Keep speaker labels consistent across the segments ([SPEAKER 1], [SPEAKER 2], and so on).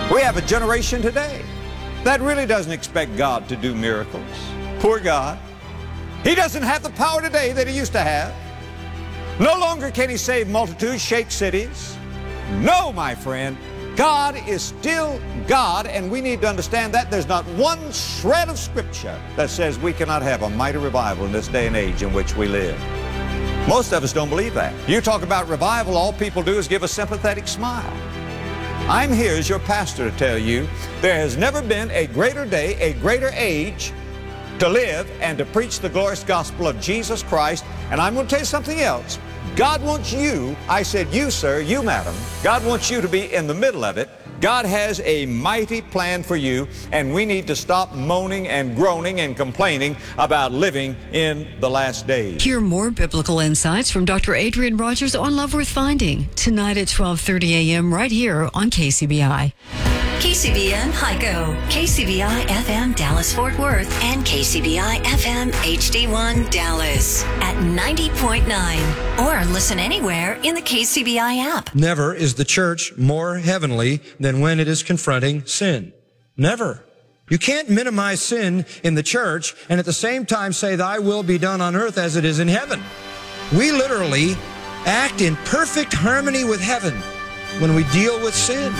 [SPEAKER 1] We have a generation today that really doesn't expect God to do miracles. Poor God. He doesn't have the power today that he used to have. No longer can he save multitudes, shake cities. No, my friend, God is still God, and we need to understand that. There's not one shred of Scripture that says we cannot have a mighty revival in this day and age in which we live. Most of us don't believe that. You talk about revival, all people do is give a sympathetic smile. I'm here as your pastor to tell you there has never been a greater day, a greater age to live and to preach the glorious gospel of Jesus Christ. And I'm going to tell you something else. God wants you, I said you, sir, you, madam, God wants you to be in the middle of it. God has a mighty plan for you, and we need to stop moaning and groaning and complaining about living in the last days.
[SPEAKER 2] Hear more biblical insights from Dr. Adrian Rogers on Love Worth Finding tonight at 12:30 a.m. right here on KCBI.
[SPEAKER 3] KCBN Hyco, KCBI FM Dallas Fort Worth, and KCBI FM HD1 Dallas at 90.9. Or listen anywhere in the KCBI app.
[SPEAKER 4] Never is the church more heavenly than when it is confronting sin. Never. You can't minimize sin in the church and at the same time say, thy will be done on earth as it is in heaven. We literally act in perfect harmony with heaven when we deal with sin.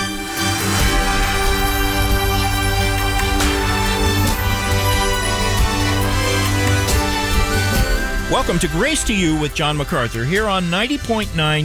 [SPEAKER 5] Welcome to Grace to You with John MacArthur here on 90.9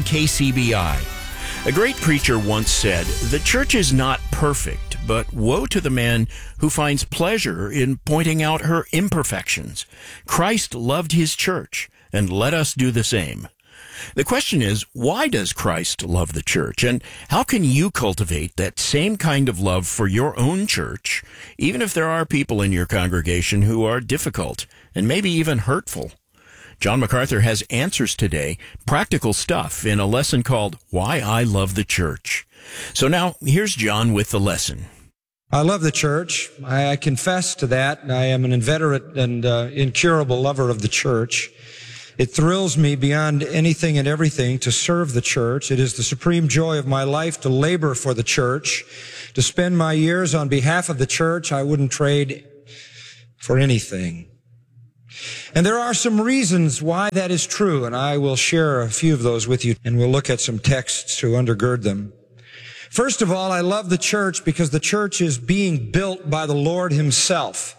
[SPEAKER 5] KCBI. A great preacher once said, "The church is not perfect, but woe to the man who finds pleasure in pointing out her imperfections. Christ loved his church, and let us do the same." The question is, why does Christ love the church? And how can you cultivate that same kind of love for your own church, even if there are people in your congregation who are difficult and maybe even hurtful? John MacArthur has answers today, practical stuff, in a lesson called Why I Love the Church. So now, here's John with the lesson.
[SPEAKER 4] I love the church. I confess to that. I am an inveterate and incurable lover of the church. It thrills me beyond anything and everything to serve the church. It is the supreme joy of my life to labor for the church, to spend my years on behalf of the church. I wouldn't trade for anything. And there are some reasons why that is true, and I will share a few of those with you, and we'll look at some texts to undergird them. First of all, I love the church because the church is being built by the Lord himself.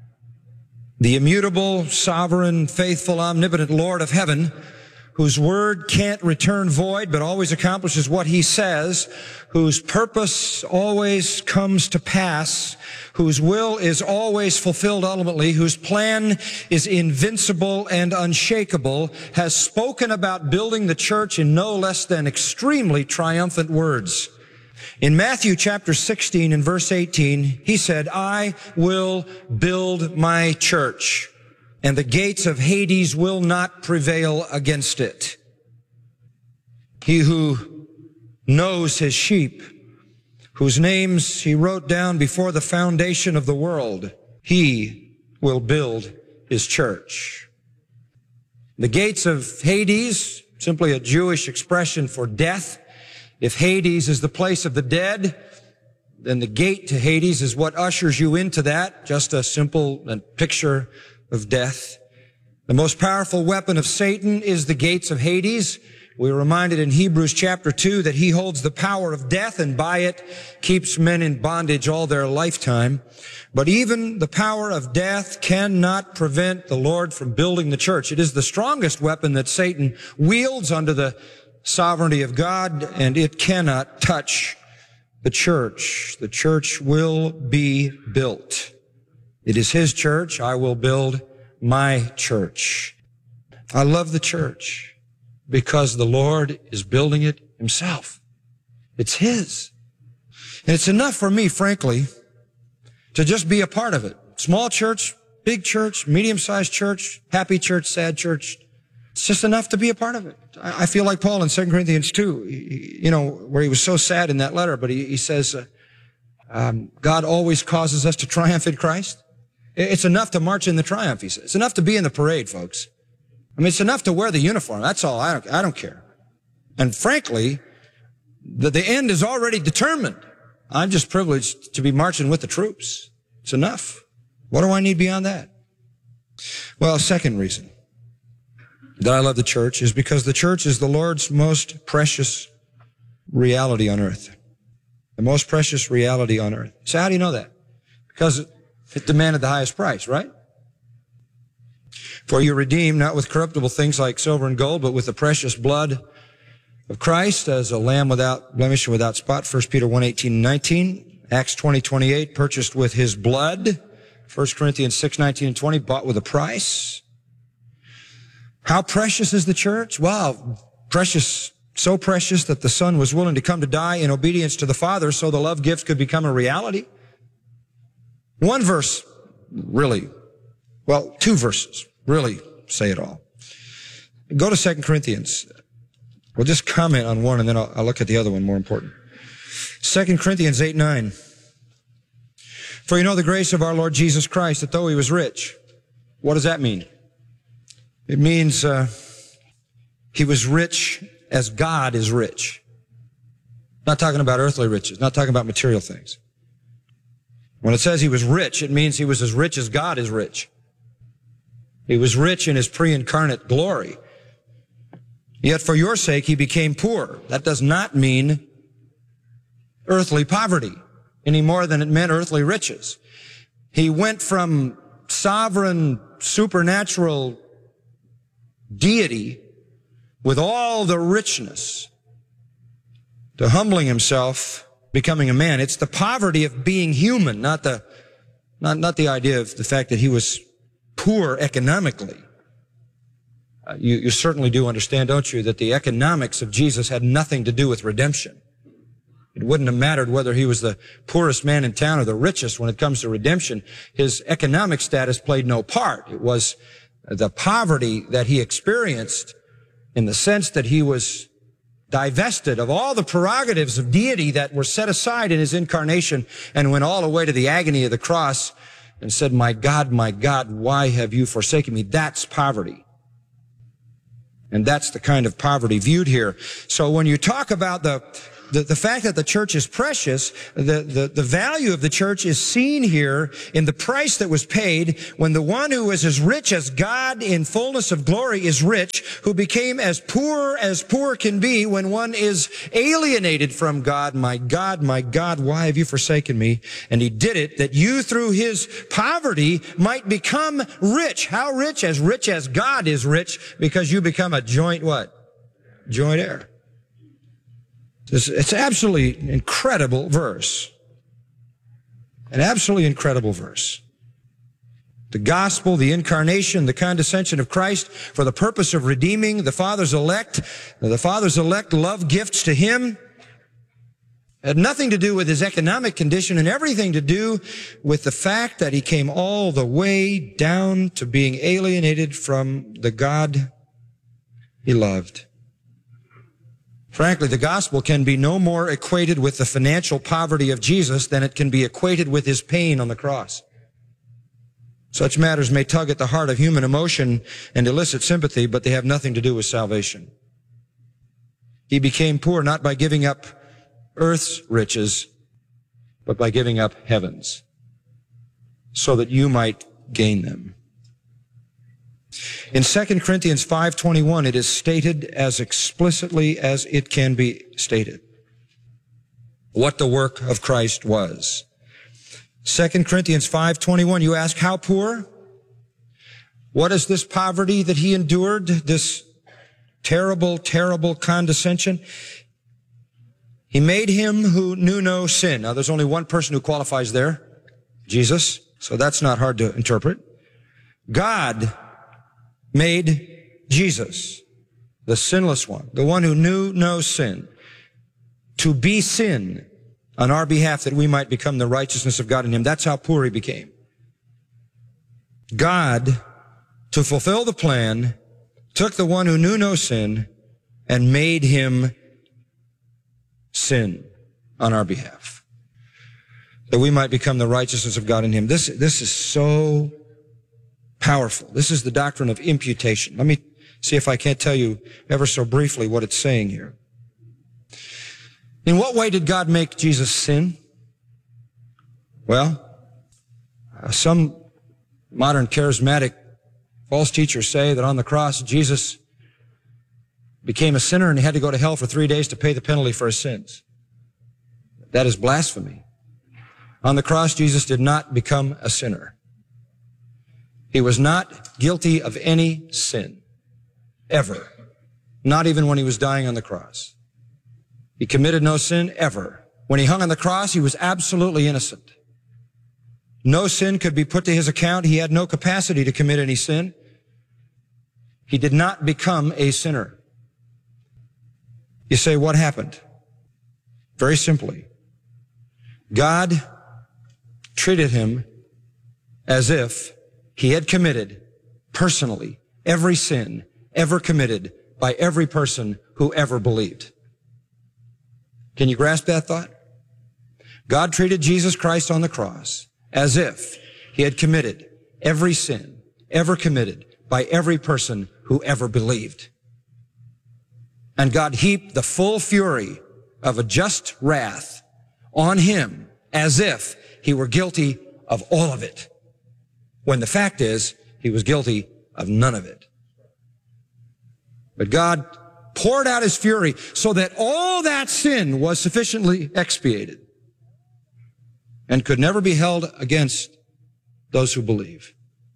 [SPEAKER 4] The immutable, sovereign, faithful, omnipotent Lord of heaven, whose word can't return void but always accomplishes what he says, whose purpose always comes to pass, whose will is always fulfilled ultimately, whose plan is invincible and unshakable, has spoken about building the church in no less than extremely triumphant words. In Matthew chapter 16 and verse 18, he said, I will build my church, and the gates of Hades will not prevail against it. He who knows his sheep, whose names he wrote down before the foundation of the world, he will build his church. The gates of Hades, simply a Jewish expression for death. If Hades is the place of the dead, then the gate to Hades is what ushers you into that, just a simple picture of death. The most powerful weapon of Satan is the gates of Hades. We're reminded in Hebrews chapter 2 that he holds the power of death and by it keeps men in bondage all their lifetime. But even the power of death cannot prevent the Lord from building the church. It is the strongest weapon that Satan wields under the sovereignty of God, and it cannot touch the church. The church will be built. It is his church. I will build my church. I love the church because the Lord is building it himself. It's his. And it's enough for me, frankly, to just be a part of it. Small church, big church, medium-sized church, happy church, sad church. It's just enough to be a part of it. I feel like Paul in 2 Corinthians 2, where he was so sad in that letter, but he says, God always causes us to triumph in Christ. It's enough to march in the triumph, he says. It's enough to be in the parade, folks. I mean, it's enough to wear the uniform. That's all. I don't care. And frankly, the end is already determined. I'm just privileged to be marching with the troops. It's enough. What do I need beyond that? Well, second reason that I love the church is because the church is the Lord's most precious reality on earth. The most precious reality on earth. So how do you know that? Because it demanded the highest price, right? For you're redeemed not with corruptible things like silver and gold, but with the precious blood of Christ as a lamb without blemish and without spot. 1 Peter 1:18-19. Acts 20:28, purchased with his blood. 1 Corinthians 6:19-20, bought with a price. How precious is the church? Wow, precious, so precious that the Son was willing to come to die in obedience to the Father so the love gift could become a reality. One verse, really, well, two verses really say it all. Go to 2 Corinthians. We'll just comment on one and then I'll look at the other one, more important. 2 Corinthians 8:9. For you know the grace of our Lord Jesus Christ, that though he was rich, what does that mean? It means he was rich as God is rich. Not talking about earthly riches, not talking about material things. When it says he was rich, it means he was as rich as God is rich. He was rich in his pre-incarnate glory. Yet for your sake he became poor. That does not mean earthly poverty any more than it meant earthly riches. He went from sovereign, supernatural deity with all the richness to humbling himself, becoming a man. It's the poverty of being human, not the idea of the fact that he was poor economically. You certainly do understand, don't you, that the economics of Jesus had nothing to do with redemption. It wouldn't have mattered whether he was the poorest man in town or the richest when it comes to redemption. His economic status played no part. It was the poverty that he experienced in the sense that he was divested of all the prerogatives of deity that were set aside in his incarnation and went all the way to the agony of the cross and said, my God, why have you forsaken me? That's poverty. And that's the kind of poverty viewed here. So when you talk about the fact that the church is precious, the value of the church is seen here in the price that was paid when the one who was as rich as God in fullness of glory is rich, who became as poor can be when one is alienated from God. My God, why have you forsaken me? And he did it that you through his poverty might become rich. How rich? As God is rich, because you become a joint what? Joint heir. It's absolutely incredible verse. An absolutely incredible verse. The gospel, the incarnation, the condescension of Christ for the purpose of redeeming the Father's elect. The Father's elect love gifts to him. Had nothing to do with his economic condition and everything to do with the fact that he came all the way down to being alienated from the God he loved. Frankly, the gospel can be no more equated with the financial poverty of Jesus than it can be equated with his pain on the cross. Such matters may tug at the heart of human emotion and elicit sympathy, but they have nothing to do with salvation. He became poor not by giving up earth's riches, but by giving up heaven's, so that you might gain them. In 2 Corinthians 5:21, it is stated as explicitly as it can be stated what the work of Christ was. 2 Corinthians 5:21, you ask, how poor? What is this poverty that he endured, this terrible, terrible condescension? He made him who knew no sin. Now, there's only one person who qualifies there, Jesus, so that's not hard to interpret. God made Jesus, the sinless one, the one who knew no sin, to be sin on our behalf that we might become the righteousness of God in him. That's how poor he became. God, to fulfill the plan, took the one who knew no sin and made him sin on our behalf, that we might become the righteousness of God in him. This is so powerful. This is the doctrine of imputation. Let me see if I can't tell you ever so briefly what it's saying here. In what way did God make Jesus sin? Well, some modern charismatic false teachers say that on the cross, Jesus became a sinner and he had to go to hell for 3 days to pay the penalty for his sins. That is blasphemy. On the cross, Jesus did not become a sinner. He was not guilty of any sin, ever. Not even when he was dying on the cross. He committed no sin ever. When he hung on the cross, he was absolutely innocent. No sin could be put to his account. He had no capacity to commit any sin. He did not become a sinner. You say, what happened? Very simply, God treated him as if he had committed personally every sin ever committed by every person who ever believed. Can you grasp that thought? God treated Jesus Christ on the cross as if he had committed every sin ever committed by every person who ever believed. And God heaped the full fury of a just wrath on him as if he were guilty of all of it, when the fact is he was guilty of none of it. But God poured out his fury so that all that sin was sufficiently expiated and could never be held against those who believe.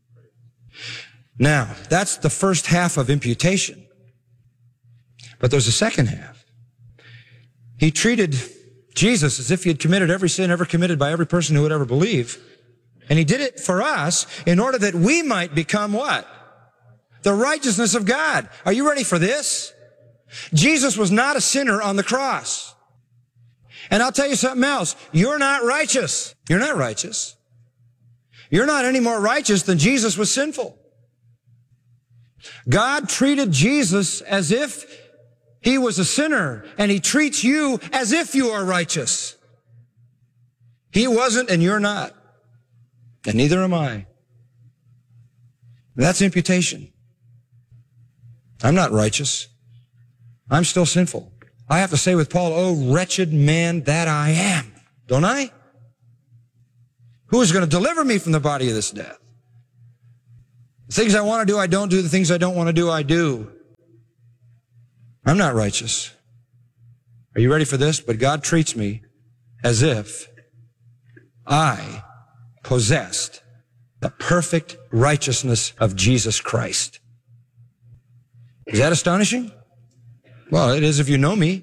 [SPEAKER 4] Now, that's the first half of imputation. But there's a second half. He treated Jesus as if he had committed every sin ever committed by every person who would ever believe. And he did it for us in order that we might become what? The righteousness of God. Are you ready for this? Jesus was not a sinner on the cross. And I'll tell you something else. You're not righteous. You're not righteous. You're not any more righteous than Jesus was sinful. God treated Jesus as if he was a sinner, and he treats you as if you are righteous. He wasn't, and you're not. And neither am I. That's imputation. I'm not righteous. I'm still sinful. I have to say with Paul, oh, wretched man that I am. Don't I? Who is going to deliver me from the body of this death? The things I want to do, I don't do. The things I don't want to do, I do. I'm not righteous. Are you ready for this? But God treats me as if I possessed the perfect righteousness of Jesus Christ. Is that astonishing? Well, it is if you know me.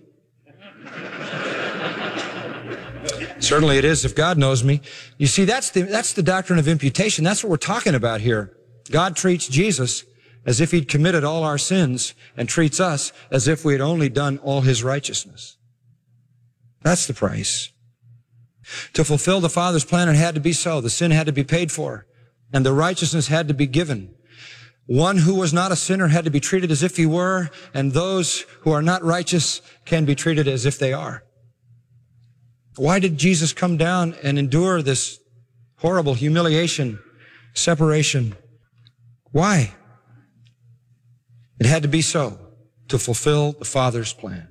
[SPEAKER 4] Certainly it is if God knows me. You see, that's the doctrine of imputation. That's what we're talking about here. God treats Jesus as if he'd committed all our sins and treats us as if we had only done all his righteousness. That's the price. To fulfill the Father's plan, it had to be so. The sin had to be paid for, and the righteousness had to be given. One who was not a sinner had to be treated as if he were, and those who are not righteous can be treated as if they are. Why did Jesus come down and endure this horrible humiliation, separation? Why? It had to be so to fulfill the Father's plan.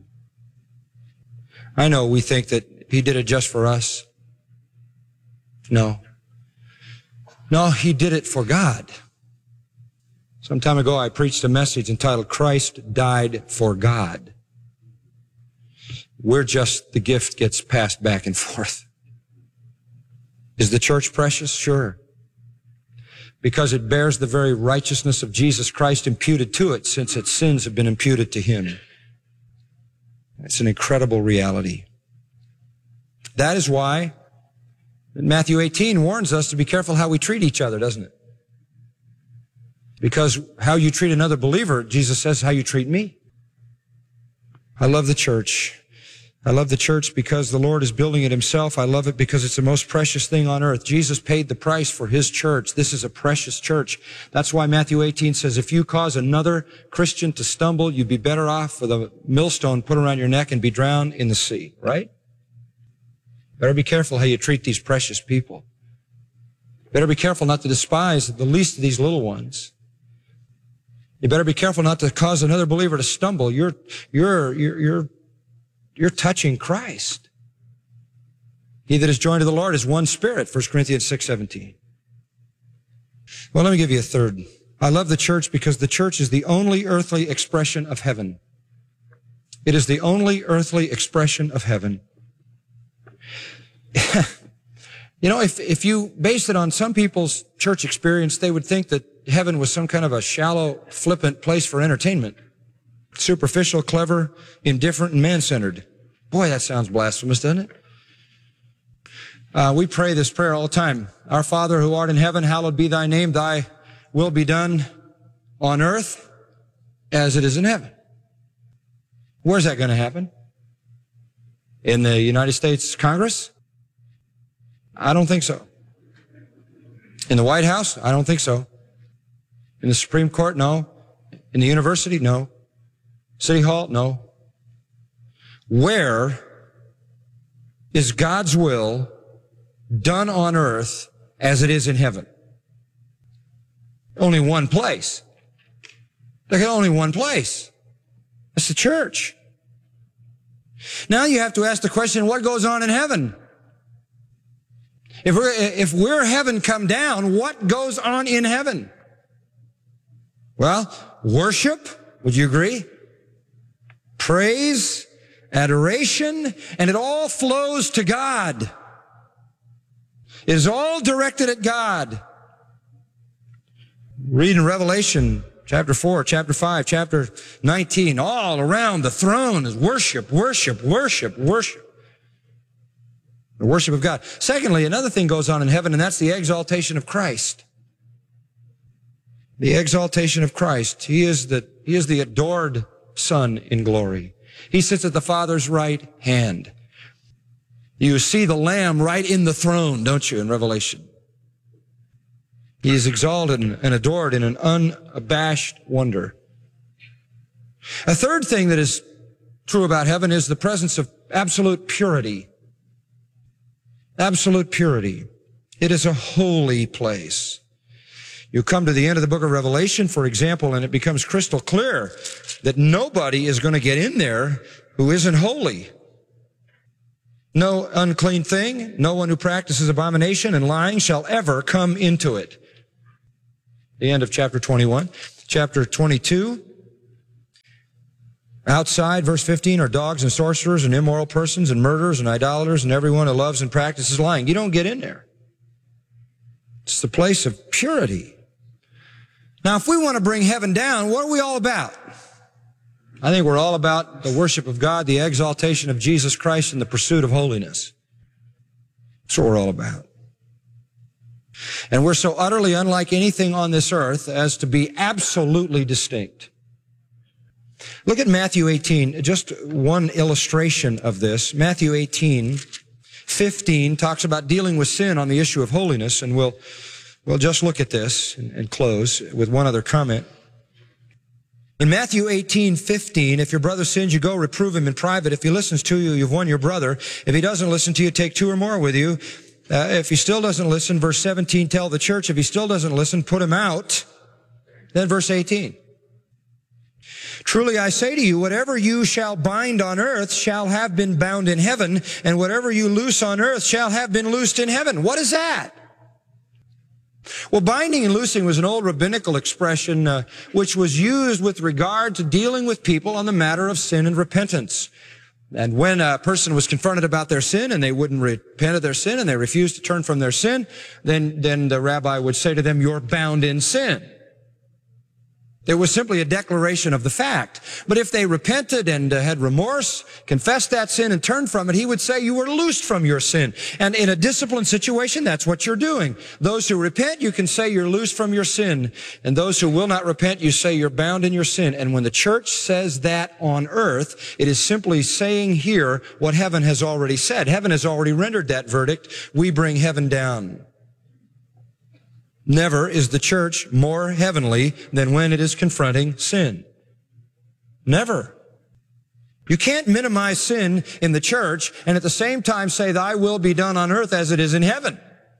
[SPEAKER 4] I know we think that he did it just for us. No. No, he did it for God. Some time ago, I preached a message entitled, Christ Died for God. We're just, the gift gets passed back and forth. Is the church precious? Sure. Because it bears the very righteousness of Jesus Christ imputed to it, since its sins have been imputed to him. It's an incredible reality. That is why Matthew 18 warns us to be careful how we treat each other, doesn't it? Because how you treat another believer, Jesus says, how you treat me. I love the church. I love the church because the Lord is building it himself. I love it because it's the most precious thing on earth. Jesus paid the price for his church. This is a precious church. That's why Matthew 18 says, if you cause another Christian to stumble, you'd be better off with a millstone put around your neck and be drowned in the sea, right? Better be careful how you treat these precious people. Better be careful not to despise the least of these little ones. You better be careful not to cause another believer to stumble. You're touching Christ. He that is joined to the Lord is one spirit, 1 Corinthians 6:17. Well, let me give you a third. I love the church because the church is the only earthly expression of heaven. It is the only earthly expression of heaven. You know, if you base it on some people's church experience, they would think that heaven was some kind of a shallow, flippant place for entertainment. Superficial, clever, indifferent, and man-centered. Boy, that sounds blasphemous, doesn't it? We pray this prayer all the time. Our Father who art in heaven, hallowed be thy name. Thy will be done on earth as it is in heaven. Where's that going to happen? In the United States Congress? I don't think so. In the White House? I don't think so. In the Supreme Court? No. In the university? No. City Hall? No. Where is God's will done on earth as it is in heaven? Only one place. There's only one place. That's the church. Now you have to ask the question, what goes on in heaven? If we're heaven come down, what goes on in heaven? Well, worship, would you agree? Praise, adoration, and it all flows to God. It is all directed at God. Read in Revelation chapter 4, chapter 5, chapter 19, all around the throne is worship, worship, worship, worship. The worship of God. Secondly, another thing goes on in heaven, and that's the exaltation of Christ. The exaltation of Christ. He is the adored Son in glory. He sits at the Father's right hand. You see the Lamb right in the throne, don't you, in Revelation? He is exalted and adored in an unabashed wonder. A third thing that is true about heaven is the presence of absolute purity. Absolute purity. It is a holy place. You come to the end of the book of Revelation, for example, and it becomes crystal clear that nobody is going to get in there who isn't holy. No unclean thing, no one who practices abomination and lying shall ever come into it. The end of chapter 21. Chapter 22. Outside, verse 15, are dogs and sorcerers and immoral persons and murderers and idolaters and everyone who loves and practices lying. You don't get in there. It's the place of purity. Now, if we want to bring heaven down, what are we all about? I think we're all about the worship of God, the exaltation of Jesus Christ, and the pursuit of holiness. That's what we're all about. And we're so utterly unlike anything on this earth as to be absolutely distinct. Look at Matthew 18, just one illustration of this. Matthew 18:15 talks about dealing with sin on the issue of holiness, and we'll just look at this and close with one other comment. In Matthew 18:15, if your brother sins, you go reprove him in private. If he listens to you, you've won your brother. If he doesn't listen to you, take two or more with you. If he still doesn't listen, verse 17, tell the church. If he still doesn't listen, put him out. Then verse 18. Truly I say to you, whatever you shall bind on earth shall have been bound in heaven, and whatever you loose on earth shall have been loosed in heaven. What is that? Well, binding and loosing was an old rabbinical expression which was used with regard to dealing with people on the matter of sin and repentance. And when a person was confronted about their sin and they wouldn't repent of their sin and they refused to turn from their sin, then the rabbi would say to them, you're bound in sin. It was simply a declaration of the fact. But if they repented and had remorse, confessed that sin and turned from it, he would say you were loosed from your sin. And in a disciplined situation, that's what you're doing. Those who repent, you can say you're loosed from your sin. And those who will not repent, you say you're bound in your sin. And when the church says that on earth, it is simply saying here what heaven has already said. Heaven has already rendered that verdict. We bring heaven down. Never is the church more heavenly than when it is confronting sin. Never. You can't minimize sin in the church and at the same time say, thy will be done on earth as it is in heaven.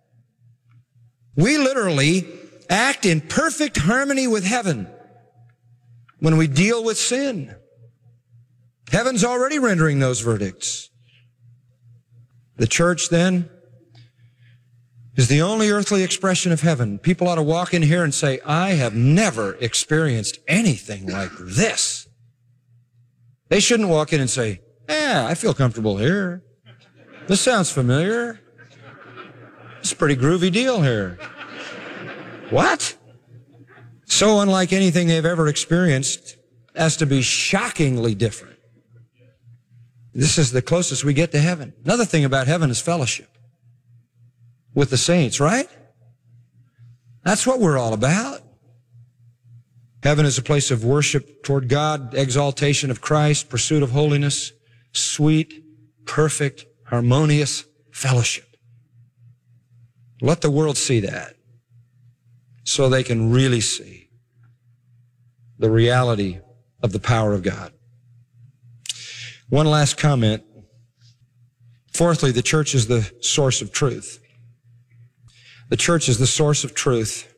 [SPEAKER 4] We literally act in perfect harmony with heaven when we deal with sin. Heaven's already rendering those verdicts. The church, then, is the only earthly expression of heaven. People ought to walk in here and say, I have never experienced anything like this. They shouldn't walk in and say, I feel comfortable here. This sounds familiar. It's a pretty groovy deal here. What? So unlike anything they've ever experienced as to be shockingly different. This is the closest we get to heaven. Another thing about heaven is fellowship with the saints, right? That's what we're all about. Heaven is a place of worship toward God, exaltation of Christ, pursuit of holiness, sweet, perfect, harmonious fellowship. Let the world see that so they can really see the reality of the power of God. One last comment. Fourthly, the church is the source of truth. The church is the source of truth.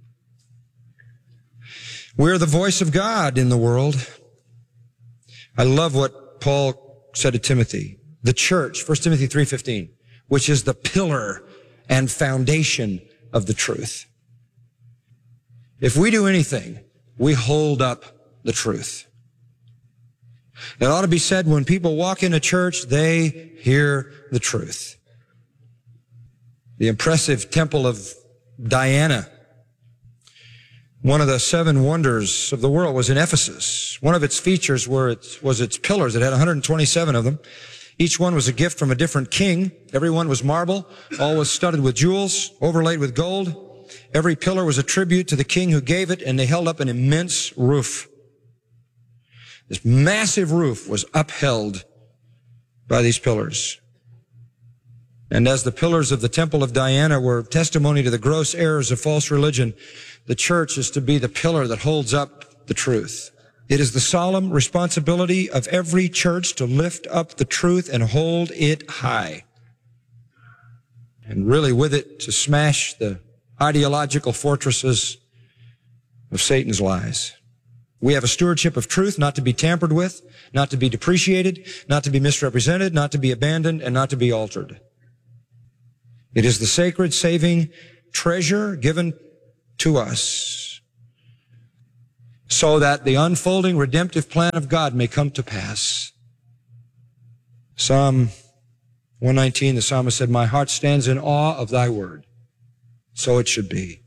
[SPEAKER 4] We're the voice of God in the world. I love what Paul said to Timothy. The church, 1 Timothy 3:15, which is the pillar and foundation of the truth. If we do anything, we hold up the truth. It ought to be said when people walk into church, they hear the truth. The impressive temple of Diana, one of the 7 wonders of the world, was in Ephesus. One of its features was its pillars. It had 127 of them. Each one was a gift from a different king. Every one was marble. All was studded with jewels, overlaid with gold. Every pillar was a tribute to the king who gave it, and they held up an immense roof. This massive roof was upheld by these pillars. And as the pillars of the temple of Diana were testimony to the gross errors of false religion, the church is to be the pillar that holds up the truth. It is the solemn responsibility of every church to lift up the truth and hold it high. And really with it to smash the ideological fortresses of Satan's lies. We have a stewardship of truth not to be tampered with, not to be depreciated, not to be misrepresented, not to be abandoned, and not to be altered. It is the sacred saving treasure given to us so that the unfolding redemptive plan of God may come to pass. Psalm 119, the psalmist said, my heart stands in awe of thy word. So it should be.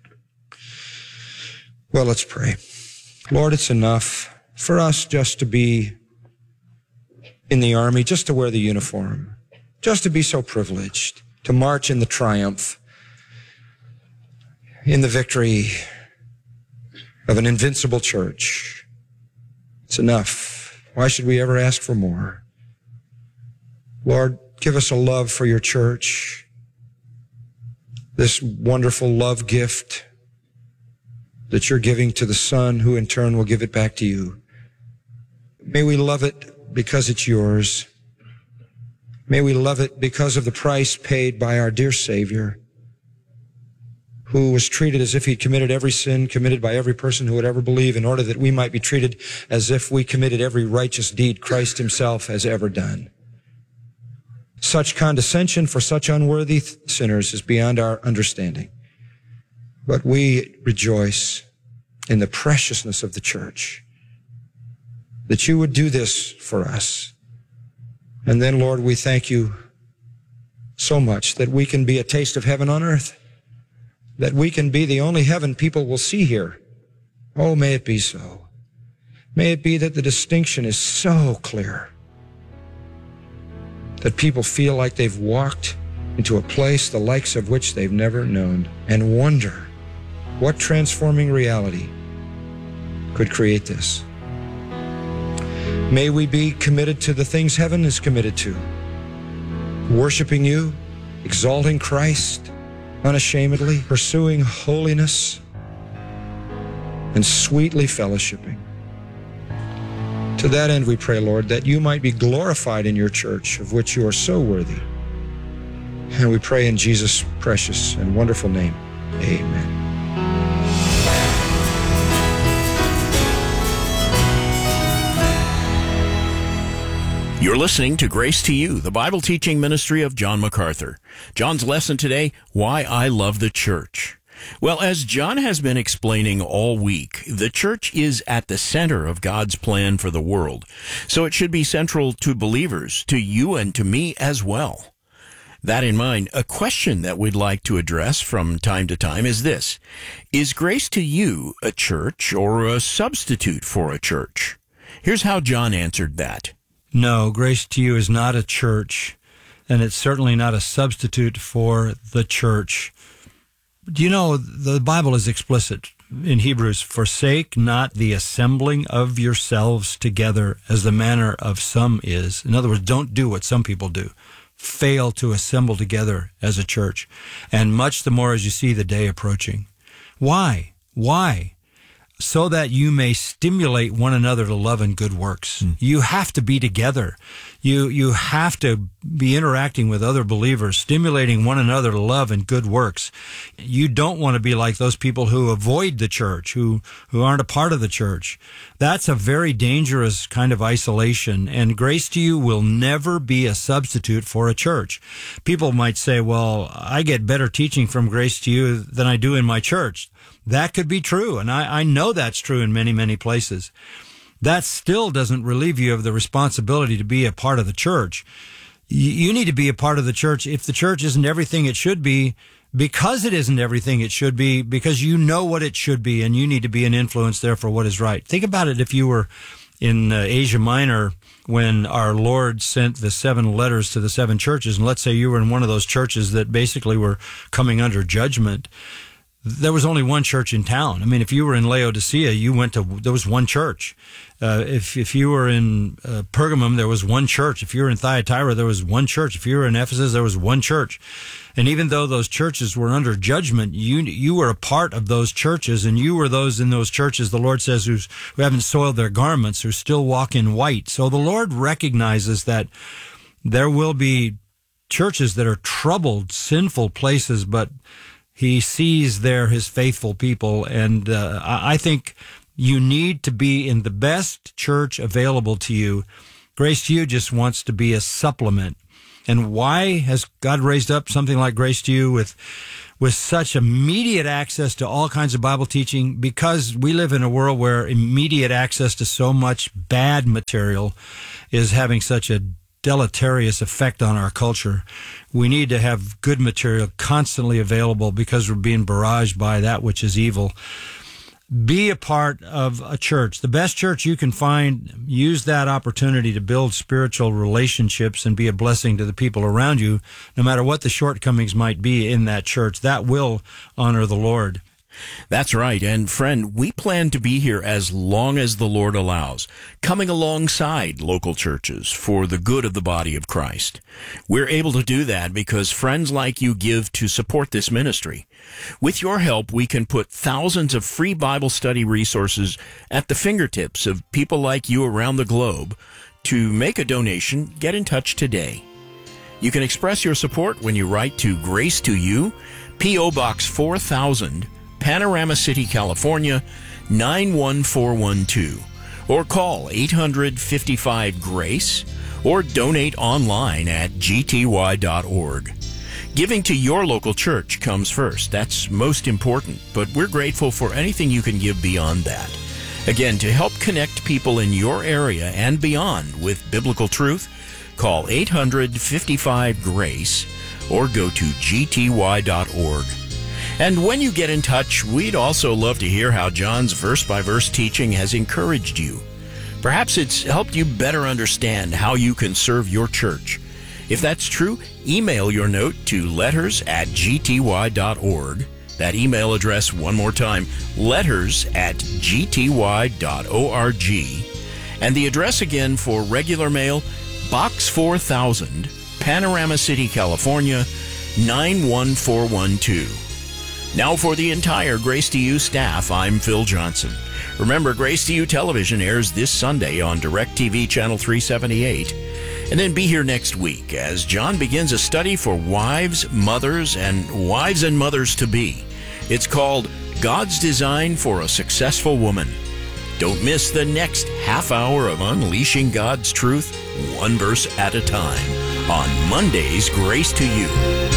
[SPEAKER 4] Well, let's pray. Lord, it's enough for us just to be in the army, just to wear the uniform, just to be so privileged, to march in the triumph, in the victory of an invincible church. It's enough. Why should we ever ask for more? Lord, give us a love for your church, this wonderful love gift that you're giving to the Son, who in turn will give it back to you. May we love it because it's yours. May we love it because of the price paid by our dear Savior, who was treated as if he'd committed every sin committed by every person who would ever believe, in order that we might be treated as if we committed every righteous deed Christ himself has ever done. Such condescension for such unworthy sinners is beyond our understanding. But we rejoice in the preciousness of the church, that you would do this for us. And then, Lord, we thank you so much that we can be a taste of heaven on earth, that we can be the only heaven people will see here. Oh, may it be so. May it be that the distinction is so clear that people feel like they've walked into a place the likes of which they've never known, and wonder what transforming reality could create this. May we be committed to the things heaven is committed to, worshiping you, exalting Christ unashamedly, pursuing holiness, and sweetly fellowshipping. To that end we pray, Lord, that you might be glorified in your church, of which you are so worthy. And we pray in Jesus' precious and wonderful name. Amen.
[SPEAKER 5] You're listening to Grace to You, the Bible teaching ministry of John MacArthur. John's lesson today, Why I Love the Church. Well, as John has been explaining all week, the church is at the center of God's plan for the world. So it should be central to believers, to you and to me as well. That in mind, a question that we'd like to address from time to time is this. Is Grace to You a church or a substitute for a church? Here's how John answered that.
[SPEAKER 4] No, Grace to You is not a church, and it's certainly not a substitute for the church. Do you know, the Bible is explicit in Hebrews, forsake not the assembling of yourselves together as the manner of some is. In other words, don't do what some people do. Fail to assemble together as a church, and much the more as you see the day approaching. Why? Why? So that you may stimulate one another to love and good works. You have to be together. You have to be interacting with other believers, stimulating one another to love and good works. You don't want to be like those people who avoid the church, who aren't a part of the church. That's a very dangerous kind of isolation, and Grace to You will never be a substitute for a church. People might say, well, I get better teaching from Grace to You than I do in my church. That could be true, and I know that's true in many, many places. That still doesn't relieve you of the responsibility to be a part of the church. You need to be a part of the church if the church isn't everything it should be, because it isn't everything it should be, because you know what it should be, and you need to be an influence there for what is right. Think about it if you were in Asia Minor when our Lord sent the 7 letters to the 7 churches, and let's say you were in one of those churches that basically were coming under judgment. There was only one church in town. I mean, if you were in Laodicea, there was one church. If you were in Pergamum, there was one church. If you were in Thyatira, there was one church. If you were in Ephesus, there was one church. And even though those churches were under judgment, you were a part of those churches, and you were those in those churches, the Lord says, who haven't soiled their garments, who still walk in white. So the Lord recognizes that there will be churches that are troubled, sinful places, but He sees there His faithful people, and I think you need to be in the best church available to you. Grace to You just wants to be a supplement. And why has God raised up something like Grace to You with such immediate access to all kinds of Bible teaching? Because we live in a world where immediate access to so much bad material is having such a deleterious effect on our culture. We need to have good material constantly available because we're being barraged by that which is evil. Be a part of a church, the best church you can find. Use that opportunity to build spiritual relationships and be a blessing to the people around you, no matter what the shortcomings might be in that church. That will honor the Lord.
[SPEAKER 5] That's right. And friend, we plan to be here as long as the Lord allows, coming alongside local churches for the good of the body of Christ. We're able to do that because friends like you give to support this ministry. With your help, we can put thousands of free Bible study resources at the fingertips of people like you around the globe. To make a donation, get in touch today. You can express your support when you write to Grace to You, P.O. Box 4000, Panorama City, California, 91412, or call 855-GRACE, or donate online at gty.org. Giving to your local church comes first. That's most important, but we're grateful for anything you can give beyond that. Again, to help connect people in your area and beyond with biblical truth, call 855-GRACE or go to gty.org. And when you get in touch, we'd also love to hear how John's verse-by-verse teaching has encouraged you. Perhaps it's helped you better understand how you can serve your church. If that's true, email your note to letters@gty.org. That email address, one more time, letters@gty.org. And the address again for regular mail, Box 4000, Panorama City, California, 91412. Now for the entire Grace to You staff, I'm Phil Johnson. Remember, Grace to You Television airs this Sunday on DirecTV Channel 378. And then be here next week as John begins a study for wives, mothers, and mothers-to-be. It's called God's Design for a Successful Woman. Don't miss the next half hour of Unleashing God's Truth, one verse at a time, on Monday's Grace to You.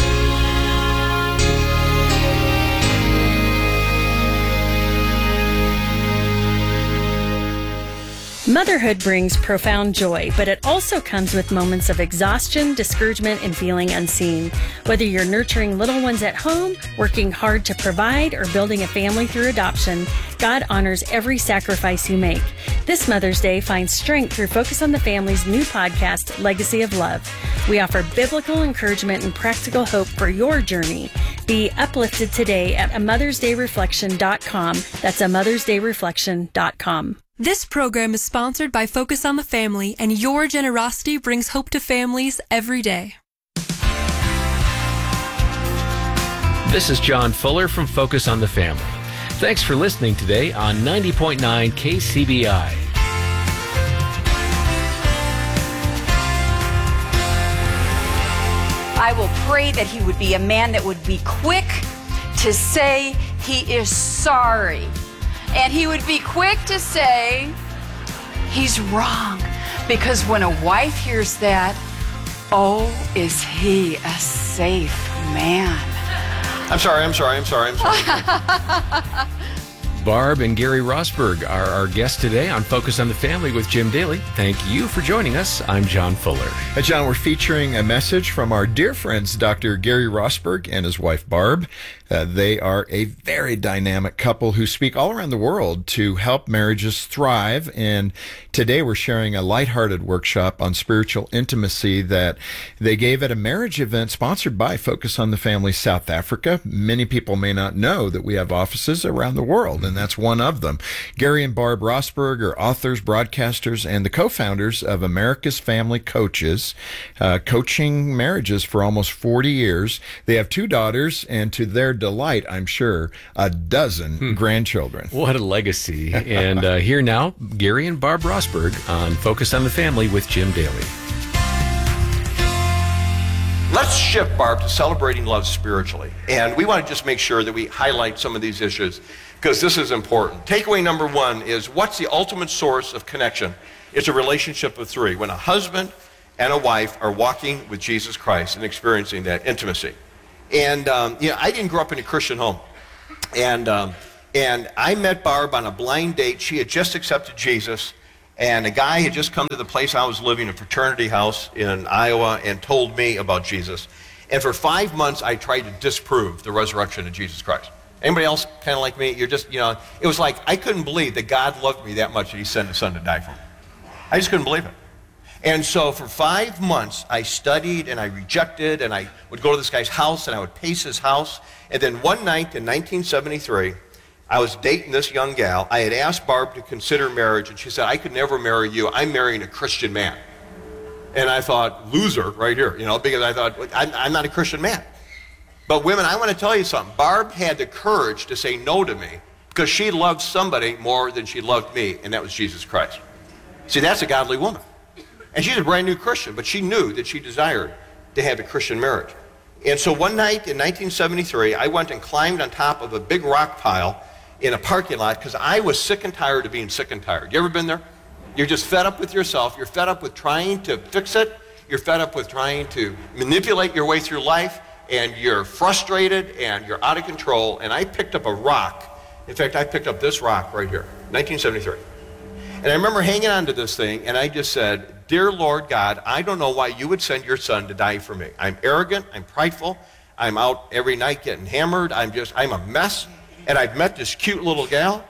[SPEAKER 6] Motherhood brings profound joy, but it also comes with moments of exhaustion, discouragement, and feeling unseen. Whether you're nurturing little ones at home, working hard to provide, or building a family through adoption, God honors every sacrifice you make. This Mother's Day, find strength through Focus on the Family's new podcast, Legacy of Love. We offer biblical encouragement and practical hope for your journey. Be uplifted today at amothersdayreflection.com. That's amothersdayreflection.com.
[SPEAKER 7] This program is sponsored by Focus on the Family, and your generosity brings hope to families every day.
[SPEAKER 8] This is John Fuller from Focus on the Family. Thanks for listening today on 90.9 KCBI.
[SPEAKER 9] I will pray that he would be a man that would be quick to say he is sorry. And he would be quick to say he's wrong. Because when a wife hears that, oh, is he a safe man?
[SPEAKER 10] I'm sorry.
[SPEAKER 8] Barb and Gary Rosberg are our guests today on Focus on the Family with Jim Daly. Thank you for joining us. I'm John Fuller.
[SPEAKER 10] Hey, John, we're featuring a message from our dear friends, Dr. Gary Rosberg and his wife, Barb. They are a very dynamic couple who speak all around the world to help marriages thrive. And today we're sharing a lighthearted workshop on spiritual intimacy that they gave at a marriage event sponsored by Focus on the Family South Africa. Many people may not know that we have offices around the world, and that's one of them. Gary and Barb Rosberg are authors, broadcasters, and the co-founders of America's Family Coaches, coaching marriages for almost 40 years. They have 2 daughters, and to their delight, I'm sure, a dozen grandchildren.
[SPEAKER 8] What a legacy. And here now, Gary and Barb Rosberg on Focus on the Family with Jim Daly.
[SPEAKER 10] Let's shift, Barb, to celebrating love spiritually. And we want to just make sure that we highlight some of these issues because this is important. Takeaway number 1 is, what's the ultimate source of connection? It's a relationship of 3. When a husband and a wife are walking with Jesus Christ and experiencing that intimacy. And, I didn't grow up in a Christian home. And I met Barb on a blind date. She had just accepted Jesus. And a guy had just come to the place I was living, a fraternity house in Iowa, and told me about Jesus. And for 5 months, I tried to disprove the resurrection of Jesus Christ. Anybody else kind of like me? You're just, it was like I couldn't believe that God loved me that much that he sent his son to die for me. I just couldn't believe it. And so for 5 months, I studied and I rejected, and I would go to this guy's house and I would pace his house. And then one night in 1973, I was dating this young gal. I had asked Barb to consider marriage, and she said, I could never marry you. I'm marrying a Christian man. And I thought, loser right here, because I thought, I'm not a Christian man. But women, I want to tell you something. Barb had the courage to say no to me because she loved somebody more than she loved me, and that was Jesus Christ. See, that's a godly woman. And she's a brand new Christian, but she knew that she desired to have a Christian marriage. And so one night in 1973, I went and climbed on top of a big rock pile in a parking lot because I was sick and tired of being sick and tired. You ever been there? You're just fed up with yourself. You're fed up with trying to fix it. You're fed up with trying to manipulate your way through life, and you're frustrated and you're out of control. And I picked up a rock. In fact, I picked up this rock right here, 1973. And I remember hanging on to this thing, and I just said, Dear Lord God, I don't know why you would send your son to die for me. I'm arrogant, I'm prideful, I'm out every night getting hammered, I'm a mess, and I've met this cute little gal,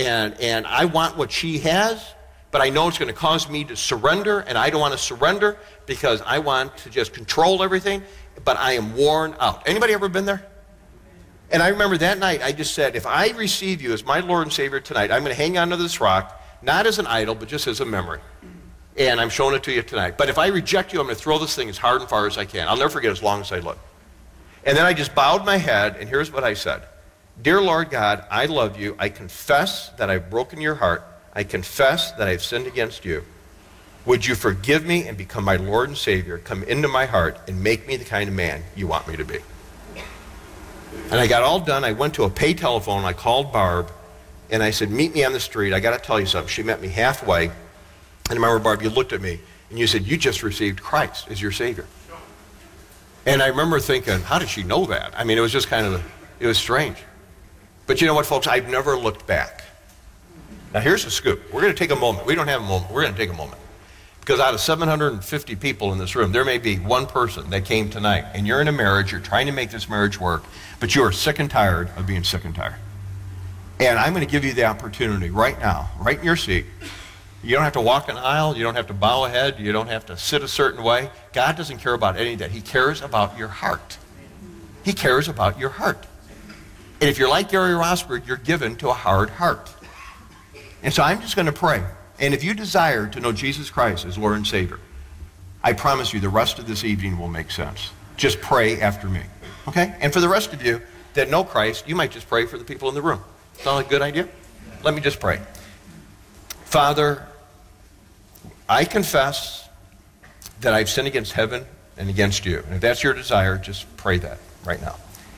[SPEAKER 10] and I want what she has, but I know it's going to cause me to surrender, and I don't want to surrender because I want to just control everything, but I am worn out. Anybody ever been there? And I remember that night, I just said, if I receive you as my Lord and Savior tonight, I'm going to hang on to this rock, not as an idol, but just as a memory. And I'm showing it to you tonight. But if I reject you, I'm going to throw this thing as hard and far as I can. I'll never forget as long as I live. And then I just bowed my head, and here's what I said. Dear Lord God, I love you. I confess that I've broken your heart. I confess that I've sinned against you. Would you forgive me and become my Lord and Savior, come into my heart, and make me the kind of man you want me to be? And I got all done. I went to a pay telephone. I called Barb, And I said, meet me on the street. I got to tell you something. She met me halfway. And I remember, Barb, you looked at me and you said, you just received Christ as your Savior. And I remember thinking, how did she know that? I mean, it was just it was strange. But you know what, folks? I've never looked back. Now, here's the scoop. We're going to take a moment. We don't have a moment. We're going to take a moment. Because out of 750 people in this room, there may be one person that came tonight, and you're in a marriage, you're trying to make this marriage work, but you are sick and tired of being sick and tired. And I'm going to give you the opportunity right now, right in your seat. You don't have to walk an aisle, you don't have to bow a head, you don't have to sit a certain way. God doesn't care about any of that. He cares about your heart. He cares about your heart. And if you're like Gary Rosberg, you're given to a hard heart. And so I'm just going to pray. And if you desire to know Jesus Christ as Lord and Savior, I promise you the rest of this evening will make sense. Just pray after me, okay? And for the rest of you that know Christ, you might just pray for the people in the room. Sound like a good idea? Let me just pray. Father, I confess that I've sinned against heaven and against you. And if that's your desire, just pray that right now.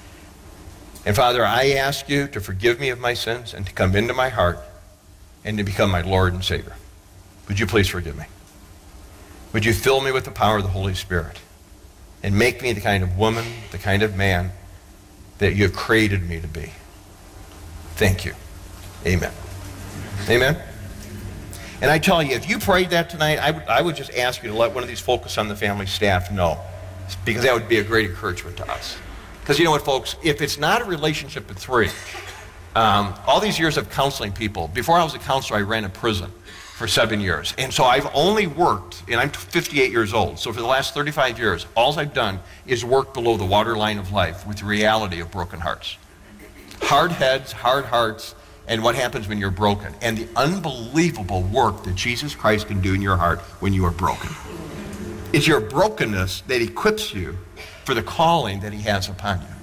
[SPEAKER 10] And Father, I ask you to forgive me of my sins and to come into my heart and to become my Lord and Savior. Would you please forgive me? Would you fill me with the power of the Holy Spirit and make me the kind of woman, the kind of man that you have created me to be? Thank you. Amen. Amen. And I tell you, if you prayed that tonight, I would just ask you to let one of these Focus on the Family staff know, because that would be a great encouragement to us. Because you know what, folks, if it's not a relationship of three, all these years of counseling people, before I was a counselor, I ran a prison for 7 years. And so I've only worked, and I'm 58 years old, so for the last 35 years, all I've done is work below the waterline of life with the reality of broken hearts. Hard heads, hard hearts, and what happens when you're broken, and the unbelievable work that Jesus Christ can do in your heart when you are broken. It's your brokenness that equips you for the calling that he has upon you.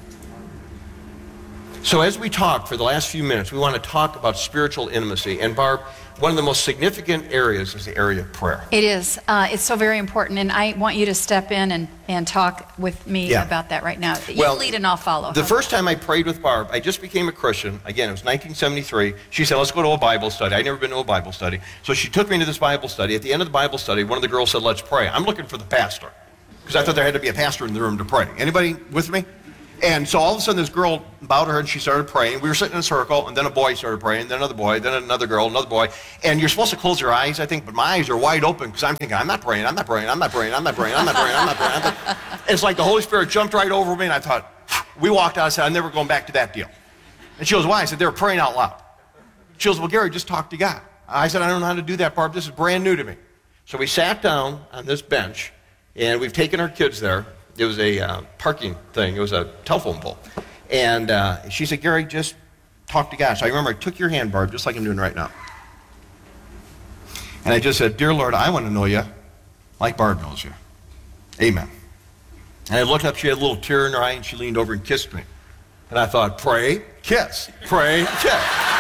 [SPEAKER 10] So as we talk for the last few minutes, we want to talk about spiritual intimacy. And Barb, one of the most significant areas is the area of prayer.
[SPEAKER 9] It is. It's so very important, and I want you to step in and talk with me about that right now. You lead and I'll follow.
[SPEAKER 10] The first time I prayed with Barb, I just became a Christian. Again, it was 1973. She said, let's go to a Bible study. I'd never been to a Bible study. So she took me to this Bible study. At the end of the Bible study, one of the girls said, let's pray. I'm looking for the pastor, because I thought there had to be a pastor in the room to pray. Anybody with me? And so all of a sudden this girl bowed her head and she started praying. We were sitting in a circle, and then a boy started praying, then another boy, then another girl, another boy. And you're supposed to close your eyes, I think, but my eyes are wide open because I'm thinking, I'm not praying, I'm not praying, I'm not praying, I'm not praying, I'm not praying, I'm not praying. It's like the Holy Spirit jumped right over me, and I thought, we walked out and said, I'm never going back to that deal. And she goes, why? I said, they were praying out loud. She goes, well, Gary, just talk to God. I said, I don't know how to do that, Barb. This is brand new to me. So we sat down on this bench, and we've taken our kids there. It was a parking thing. It was a telephone pole. And she said, Gary, just talk to God. So I remember I took your hand, Barb, just like I'm doing right now. And I just said, dear Lord, I want to know you like Barb knows you. Amen. And I looked up, she had a little tear in her eye, and she leaned over and kissed me. And I thought, pray, kiss, pray, kiss.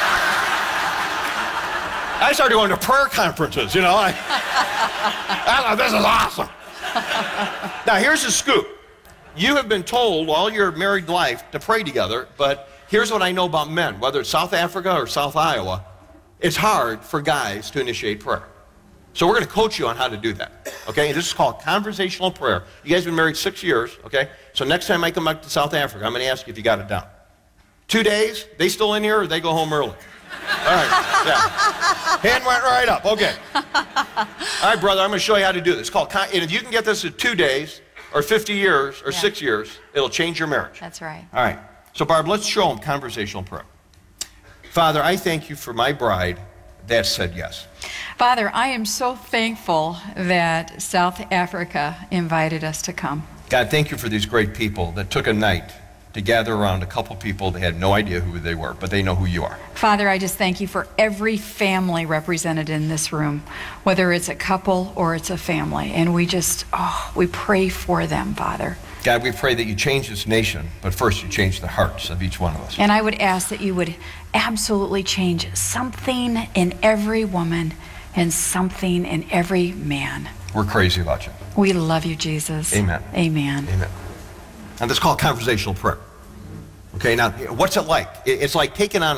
[SPEAKER 10] I started going to prayer conferences, you know. I thought, this is awesome. Now, here's the scoop. You have been told all your married life to pray together, but here's what I know about men, whether it's South Africa or South Iowa, it's hard for guys to initiate prayer. So we're going to coach you on how to do that, okay? And this is called conversational prayer. You guys have been married 6 years, okay? So next time I come back to South Africa, I'm going to ask you if you got it down. 2 days, they still in here or they go home early? All right, yeah. Hand went right up, okay. All right, brother, I'm going to show you how to do this. It's called, and if you can get this in 2 days or 50 years or 6 years, it'll change your marriage.
[SPEAKER 9] That's right.
[SPEAKER 10] All right. So, Barb, let's show them conversational prayer. Father, I thank you for my bride that said yes.
[SPEAKER 9] Father, I am so thankful that South Africa invited us to come.
[SPEAKER 10] God, thank you for these great people that took a night to gather around a couple people that had no idea who they were, but they know who you are.
[SPEAKER 9] Father, I just thank you for every family represented in this room, whether it's a couple or it's a family. And we just, we pray for them, Father.
[SPEAKER 10] God, we pray that you change this nation, but first you change the hearts of each one of us.
[SPEAKER 9] And I would ask that you would absolutely change something in every woman and something in every man.
[SPEAKER 10] We're crazy about you.
[SPEAKER 9] We love you, Jesus.
[SPEAKER 10] Amen.
[SPEAKER 9] Amen.
[SPEAKER 10] Amen. And that's called conversational prayer. Okay, now, what's it like? It's like taking on a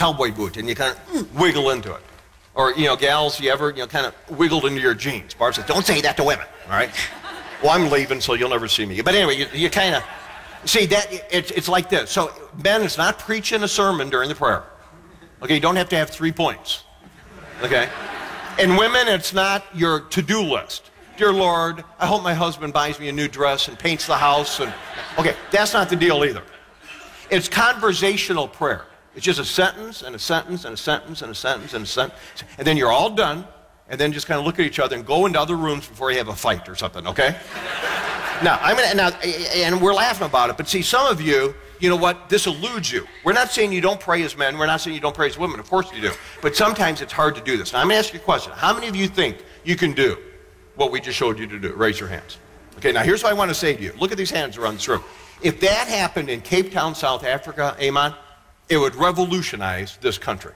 [SPEAKER 10] cowboy boot and you kind of wiggle into it. Or, gals, you ever, kind of wiggled into your jeans. Barb says, don't say that to women, all right? Well, I'm leaving, so you'll never see me. But anyway, you kind of, see, that it's like this. So, Ben is not preaching a sermon during the prayer. Okay, you don't have to have 3 points. Okay? And women, it's not your to-do list. Dear Lord, I hope my husband buys me a new dress and paints the house. Okay, that's not the deal either. It's conversational prayer. It's just a sentence and a sentence and a sentence and a sentence and a sentence. And then you're all done, and then just kind of look at each other and go into other rooms before you have a fight or something, okay? Now, and we're laughing about it, but see, some of you, you know what, this eludes you. We're not saying you don't pray as men. We're not saying you don't pray as women. Of course you do. But sometimes it's hard to do this. Now, I'm going to ask you a question. How many of you think you can do what we just showed you to do? Raise your hands. Okay, now here's what I want to say to you. Look at these hands around this room. If that happened in Cape Town, South Africa, Amon, it would revolutionize this country.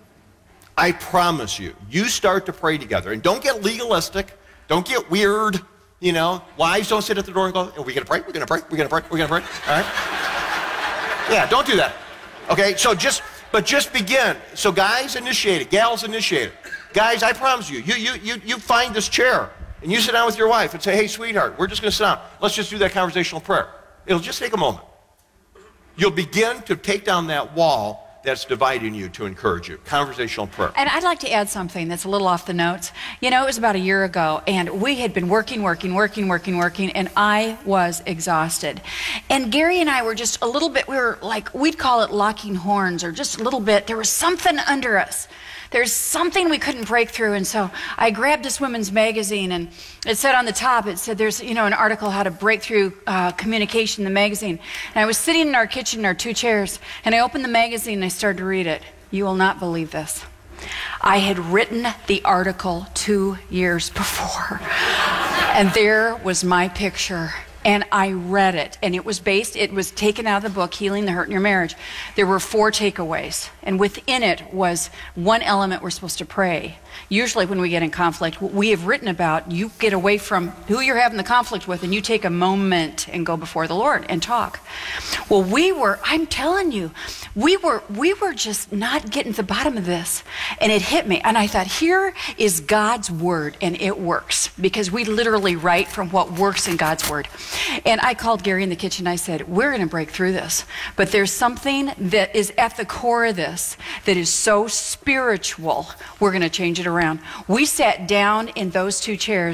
[SPEAKER 10] I promise you. You start to pray together. And don't get legalistic. Don't get weird. Wives don't sit at the door and go, are we going to pray? We're going to pray? We're going to pray? We're going to pray? All right? Yeah, don't do that. Okay, but just begin. So guys, initiate it. Gals, initiate it. Guys, I promise you, you find this chair and you sit down with your wife and say, hey, sweetheart, we're just going to sit down. Let's just do that conversational prayer. It'll just take a moment. You'll begin to take down that wall that's dividing you to encourage you. Conversational prayer.
[SPEAKER 9] And I'd like to add something that's a little off the notes. It was about a year ago, and we had been working, and I was exhausted. And Gary and I were just a little bit, we'd call it locking horns, or just a little bit. There was something under us. There's something we couldn't break through. And so I grabbed this women's magazine, and it said on the top, it said there's, an article, how to break through communication in the magazine. And I was sitting in our kitchen in our 2 chairs, and I opened the magazine and I started to read it. You will not believe this. I had written the article 2 years before. And there was my picture. And I read it, and it was taken out of the book, Healing the Hurt in Your Marriage. There were 4 takeaways, and within it was one element we're supposed to pray. Usually when we get in conflict, what we have written about, you get away from who you're having the conflict with, and you take a moment and go before the Lord and talk. Well, I'm telling you, we were just not getting to the bottom of this, and it hit me. And I thought, here is God's word, and it works, because we literally write from what works in God's word. And I called Gary in the kitchen. I said, we're going to break through this, but there's something that is at the core of this that is so spiritual, we're going to change it around. We sat down in those 2 chairs